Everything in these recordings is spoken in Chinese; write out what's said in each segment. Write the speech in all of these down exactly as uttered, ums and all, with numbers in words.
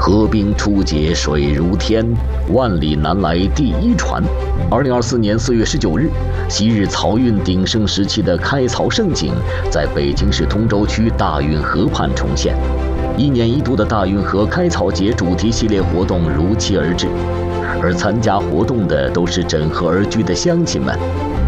河冰初解水如天，万里南来第一船。二零二四年四月十九日，昔日漕运鼎盛时期的开漕盛景，在北京市通州区大运河畔重现。一年一度的大运河开漕节主题系列活动如期而至，而参加活动的都是枕河而居的乡亲们。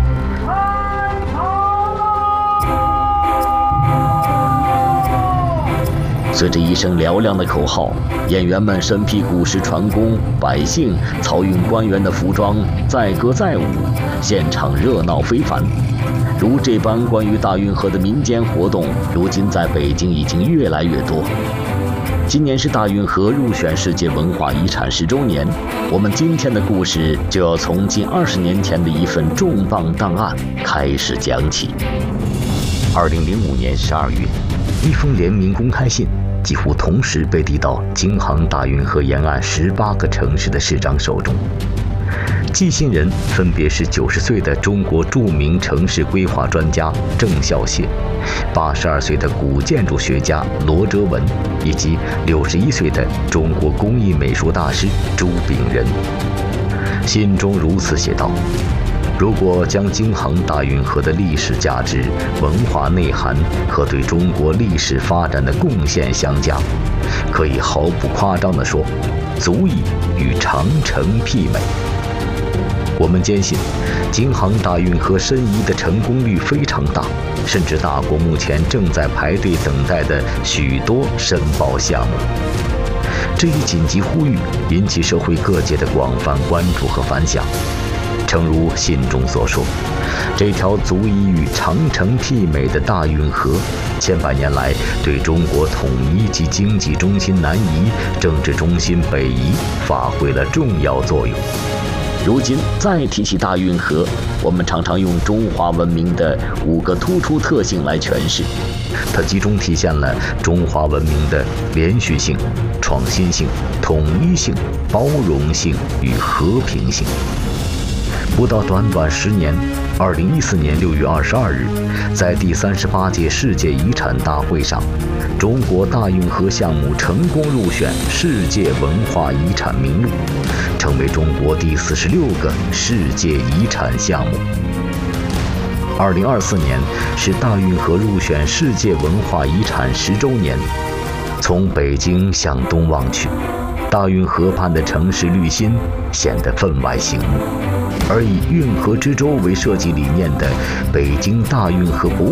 随着一声嘹亮的口号，演员们身披古时船工、百姓、漕运官员的服装，载歌载舞，现场热闹非凡。如这般关于大运河的民间活动，如今在北京已经越来越多。今年是大运河入选世界文化遗产十周年，我们今天的故事就要从近二十年前的一份重磅档案开始讲起。二零零五年十二月，一封联名公开信几乎同时被递到京杭大运河沿岸十八个城市的市长手中。寄信人分别是九十岁的中国著名城市规划专家郑孝燮，八十二岁的古建筑学家罗哲文，以及六十一岁的中国工艺美术大师朱炳仁。信中如此写道：如果将京杭大运河的历史价值、文化内涵和对中国历史发展的贡献相加，可以毫不夸张地说，足以与长城媲美。我们坚信，京杭大运河申遗的成功率非常大，甚至大过目前正在排队等待的许多申报项目。这一紧急呼吁引起社会各界的广泛关注和反响。诚如信中所说，这条足以与长城媲美的大运河，千百年来对中国统一及经济中心南移、政治中心北移发挥了重要作用。如今再提起大运河，我们常常用中华文明的五个突出特性来诠释，它集中体现了中华文明的连续性、创新性、统一性、包容性与和平性。不到短短十年，二零一四年六月二十二日，在第三十八届世界遗产大会上，中国大运河项目成功入选世界文化遗产名录，成为中国第四十六个世界遗产项目。二零二四年是大运河入选世界文化遗产十周年。从北京向东望去，大运河畔的城市绿心显得分外醒目。而以运河之舟为设计理念的北京大运河博